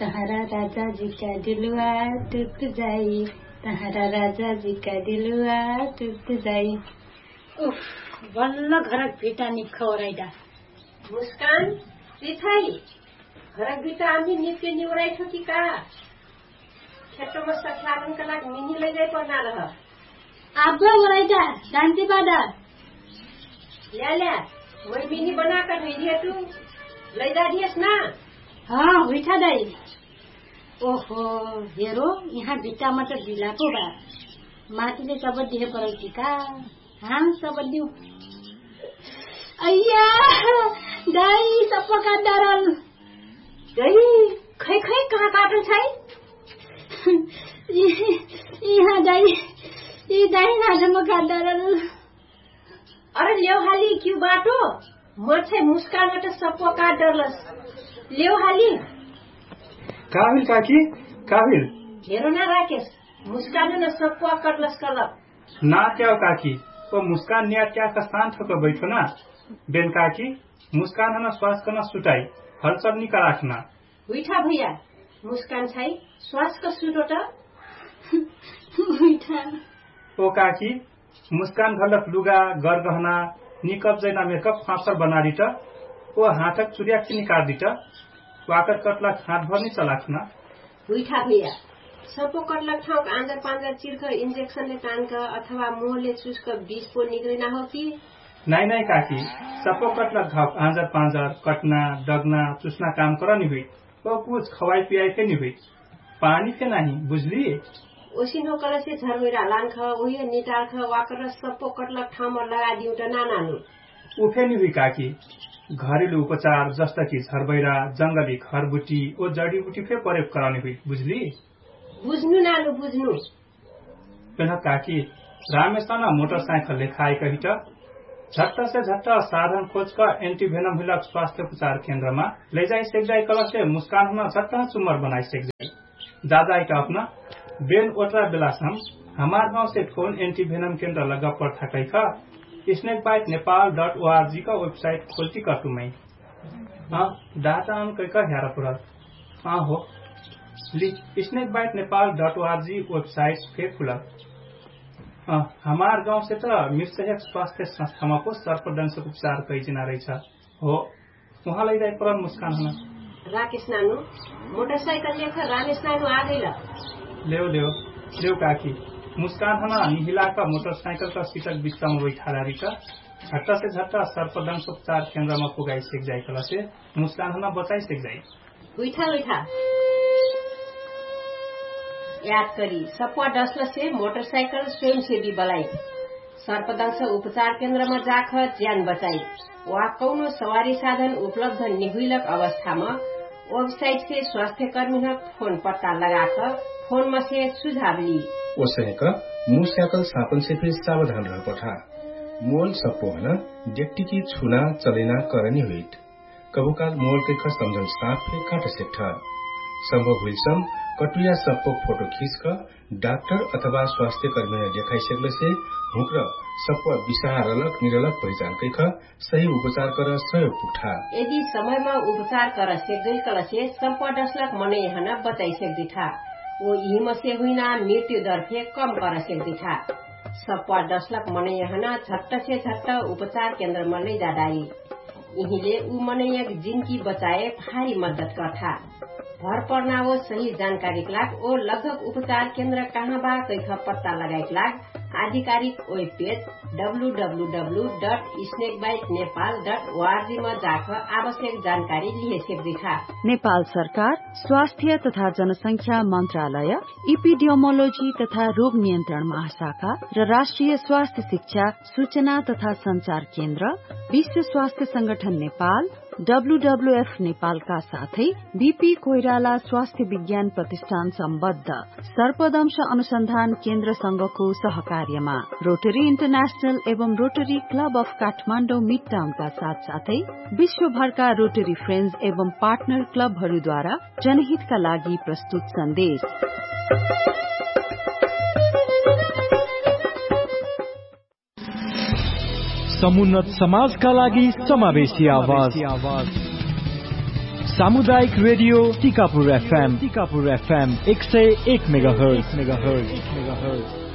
तहरा राजा जी का दिलवा टूट जाई, तहरा राजा जी का दिलवा टूट जाई। उफ, बल्ल घरक भिटा निखौराइदा। मुस्कान रिथाई घरक भिटा आम्ही नित्य निवराइछौ कि का? खेतोमा सख्यालनका लागि मिनी लैजाइ पर्ना रह। आब्बा ओराइदा शान्ति बादा। ल्या मैं मिनी बनाकर भेजिए तू लैजा दिएस ना। हाँ हुइथा दाई। ओहो हेरो यहाँ भिटामा त ढिला पो बा। माथिले सब दिए परौची का? हाँ सब दिउ। अय्या दाई सप्पा काट्दारल। दाई खै कहाँ काटल छै? यहाँ दाई ई दाई नाजमा काट्दारल। अरे ल्याउ हाली क्यों बाटो? म चाहिँ मुस्कानबाट सप्पा काट्दरलस। ल्याउ हाली। काबिल काकी काबिल। हेरो ना राकेश मुस्कान न सप्पा काट्लस कलप। ना क्या काकी ओ मुस्कान निया क्या का शांत होकर बैठो ना। बेन काकी मुस्कान है ना श्वास करना सुटाई हलचल नहीं का रखना। हुइठा भैया मुस्कान छै श्वास का सुटो त। हुइठा। ओ काकी मुस्कान घरलक लुगा गरगहना निकप जैना मेकअप फाफर बना दी त ओ हाथक चुरिया की निकाल दी त वाकर कटलक हाथ भर नहीं चलाखना। हुइठा भैया सपो कटलक ठाउँ आंजर पांजर चिर्क इंजेक्सनले तानक अथवा मुहले चुस्क विष पो निक्लिना हो कि? नहीं काकी सपो कटलक घाव आंजर पांजर कटना डगना चुस्ना काम कर नहीं हुई वो कुछ खवाई पियाई के नहीं हुई पानी के नहीं बुझली। ओसिनो कलसे झरवेरा लानख वही निटालख वाकर सपो कटलक ठाउँमा लगा दिउ त नानानु। उफे नहीं हुई काकी घरेलु उपचार जस्ता कि झरबैरा जंगली खरबुटी ओ जड़ीबुटी फे प्रयोग कराने हुई बुझली। बुझ्नु नानु बुझ्नु। पेन काकी रामेशना मोटरसाइकल लेखाई कही त झट्ट से झट्ट साधन खोज का एंटीवेनम हिलक स्वास्थ्य उपचार केंद्र में ले जाई सेक जाई कल से मुस्कान होना झट्ट चुमर बनाई सेक जाई दादा का अपना बेन ओटरा बेलासम हमार गांव से फोन एंटीवेनम केंद्र लगा पर थकाई का snakebitenepal.org का वेबसाइट खोलती कर तुम्हें। हाँ डाटा हम कई का ह्यारा पूरा। हाँ हो snakebitenepal.org वेबसाइट फिर खुला। हमार गांव से तो मिर्सहक स्वास्थ्य संस्था में को सर्पदंश उपचार कई जना रही था हो वहाँ ले जाए पर मुस्कान होना। राकेश नानु मोटरसाइकल लेकर रामेश नानु आ गई। ले काकी मुस्कान होना निहिला का मोटरसाइकिल का सीटक बिस्ता में बैठा रही था झट्टा से झट्टा सर्पदंश उपचार केंद्र में पुगाई सेक जाए कला से मुस्कान होना बचाई सेक जाए। उठा याद करी सप्पा डसला से मोटरसाइकिल स्वयंसेवी बलाई सर्पदंश उपचार केंद्र में जाख ज्यान बचाई वा कौनो सवारी साधन उपलब्ध निहुलक अवस्था में वेबसाइट से स्वास्थ्य कर्मी फोन पत्ता लगाकर फोन में से सुझाव ली। ओसैक मुस्याकल सापन से फिर सावधान रह पठा मोल सप्पो हना डेक्टी की छुना चलेना करनी हुई कबुकाल मोल के खस समझन साफ फिर काट सेठा संभव हुईसम कटुया सप्पो फोटो खींच कर डॉक्टर अथवा स्वास्थ्य कर्मी ने देखाई सकले से हुक्र सप्पो विषारलक निरलक पहचान कैख सही उपचार कर सहयोग पुठा। यदि समय में उपचार कर सेक्दै कल से सप्पो डसलक मने हना बताई सेक्दी था वो यही से हुईना मृत्यु दर फे कम कर सेक्दी था। सप्पा डसलक मने हना झट्ट से झट्ट उपचार केंद्र में ले जा डाली यहीले ऊ मने एक जिनकी बचाए भारी मदद करता। भर पर्ना वो सही जानकारी लाग ओ लगभग उपचार केंद्र कहाँ बा कैख पत्ता लगाई लाग आधिकारिक वेब पेज www.snakebitenepal.org में जाकर आवश्यक जानकारी लिए सक्दै था। नेपाल सरकार स्वास्थ्य तथा जनसंख्या मंत्रालय इपिडियोमोलोजी तथा रोग नियन्त्रण महाशाखा र राष्ट्रिय स्वास्थ्य शिक्षा सूचना तथा संचार केन्द्र विश्व स्वास्थ्य संगठन नेपाल WWF नेपालका साथै बीपी कोइराला स्वास्थ्य विज्ञान प्रतिष्ठान सम्बद्ध सर्पदंश अनुसन्धान केन्द्र संघको सहकार्यमा रोटरी इन्टरनेशनल एवं rotary club of Kathmandu mid टाउनका साथसाथै विश्वभरका रोटरी फ्रेन्ड्स एवं पार्टनर क्लबहरूद्वारा जनहितका लागि प्रस्तुत सन्देश। समुन्नत समाजका लागि समावेशी आवाज सामुदायिक रेडियो टिकापुर FM 101 मेगाहर्ज